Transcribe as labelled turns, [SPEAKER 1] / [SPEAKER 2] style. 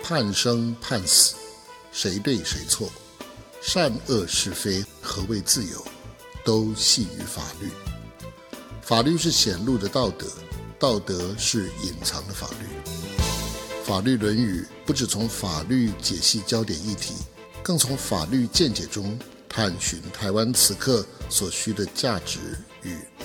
[SPEAKER 1] 判生判死，谁对谁错，善恶是非，何谓自由，都系于法律。法律是显露的道德，道德是隐藏的法律。法律论语不只从法律解析焦点议题，更从法律见解中探寻台湾此刻所需的价值与